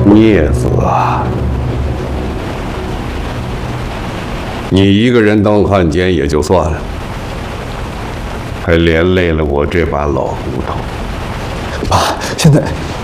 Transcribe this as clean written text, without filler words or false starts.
孽子啊！你一个人当汉奸也就算了，还连累了我这把老骨头。 爸，现在